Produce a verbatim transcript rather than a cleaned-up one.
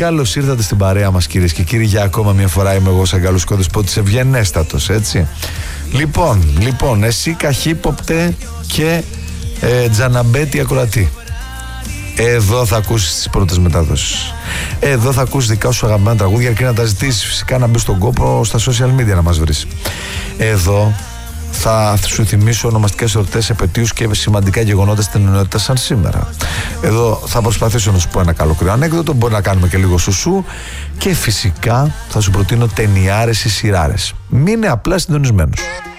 καλώς ήρθατε στην παρέα μας, κυρίες και κύριοι. Για ακόμα μια φορά είμαι εγώ, σαν καλός κόδεσποτης, ευγενέστατος, έτσι. Λοιπόν, λοιπόν, εσύ καχύποπτε και ε, τζαναμπέτη ακροατή. Εδώ θα ακούσεις τις πρώτες μεταδόσεις. Εδώ θα ακούσεις δικά σου αγαπημένα τραγούδια, αρκεί να τα ζητήσεις φυσικά, να μπεις στον κόπο στα social media να μας βρεις. Εδώ θα σου θυμίσω ονομαστικές εορτές, επετείους και σημαντικά γεγονότα στην ενότητα σαν σήμερα. Εδώ θα προσπαθήσω να σου πω ένα καλοκαιρινό ανέκδοτο, μπορεί να κάνουμε και λίγο σουσού και φυσικά θα σου προτείνω ταινιάρες ή σειράρες. Μείνε απλά συντονισμένος.